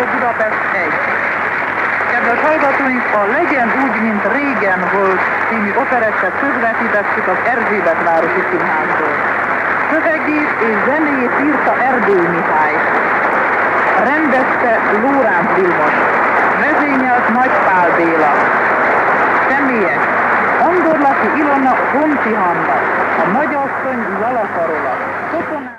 Rádió Budapest 1. Kedves hallgatóink, a Legyen úgy, mint régen volt című operettet közvetítettük az Erzsébetvárosi Színházból. Szövegét és zenéjét írta Erdődy Mihály. Rendezte Lóránc Vilmos. Vezényelt Nagy Pál Béla. Személyek: Andorlaki Ilona, Honci Hanna, a nagyasszony Zala Karola.